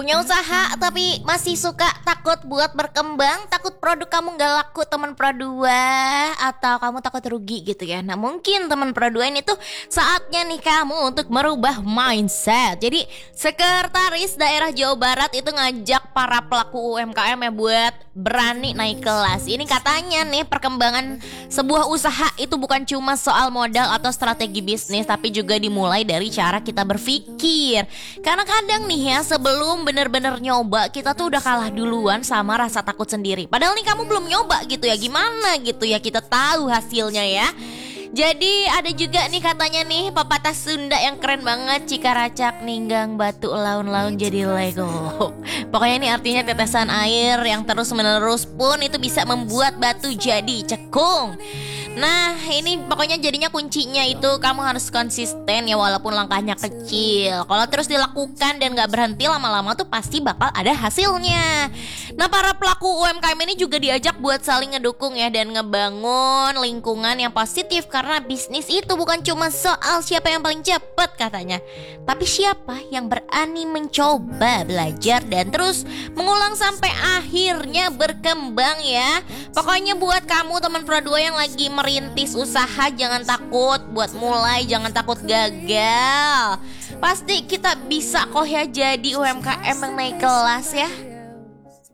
Punya usaha tapi masih suka takut buat berkembang, takut produk kamu gak laku teman Pro 2, atau kamu takut rugi gitu ya. Nah mungkin teman Pro 2 ini tuh saatnya nih kamu untuk merubah mindset. Jadi Sekretaris Daerah Jawa Barat itu ngajak para pelaku UMKM ya buat berani naik kelas. Ini katanya nih perkembangan sebuah usaha itu bukan cuma soal modal atau strategi bisnis, tapi juga dimulai dari cara kita berpikir. Karena kadang nih ya, sebelum bener-bener nyoba kita tuh udah kalah duluan sama rasa takut sendiri. Padahal nih kamu belum nyoba gitu ya, gimana gitu ya kita tahu hasilnya ya. Jadi ada juga nih katanya nih pepatah Sunda yang keren banget, Cika racak ninggang batu laun-laun jadi Lego. Pokoknya ini artinya tetesan air yang terus menerus pun itu bisa membuat batu jadi cekung. Nah ini pokoknya jadinya kuncinya itu kamu harus konsisten ya, walaupun langkahnya kecil. Kalau terus dilakukan dan gak berhenti, lama-lama tuh pasti bakal ada hasilnya. Nah para pelaku UMKM ini juga diajak buat saling ngedukung ya, dan ngebangun lingkungan yang positif. Karena bisnis itu bukan cuma soal siapa yang paling cepat katanya, tapi siapa yang berani mencoba, belajar, dan terus mengulang sampai akhirnya berkembang ya. Pokoknya buat kamu teman Pro 2 yang lagi merintis usaha, jangan takut buat mulai, jangan takut gagal. Pasti kita bisa kok ya jadi UMKM yang naik kelas ya.